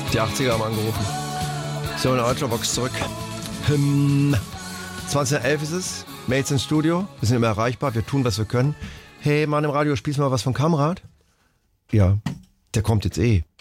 Die 80er haben angerufen. So, in der Ultravox zurück. 2011 ist es. Mails ins Studio. Wir sind immer erreichbar. Wir tun, was wir können. Hey, Mann im Radio, spielst du mal was von Kamrat? Ja, der kommt jetzt eh.